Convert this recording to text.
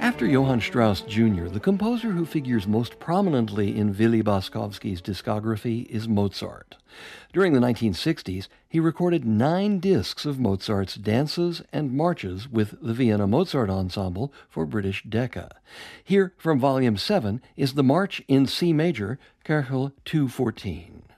After Johann Strauss Jr., the composer who figures most prominently in Willy Boskovsky's discography is Mozart. During the 1960s, he recorded 9 discs of Mozart's dances and marches with the Vienna Mozart Ensemble for British Decca. Here, from Volume 7, is the March in C Major, Köchel 214.